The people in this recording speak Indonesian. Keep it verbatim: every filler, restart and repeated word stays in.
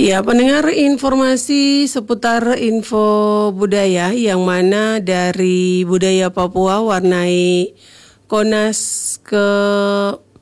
Ya, pendengar, informasi seputar info budaya yang mana dari budaya Papua warnai Konas ke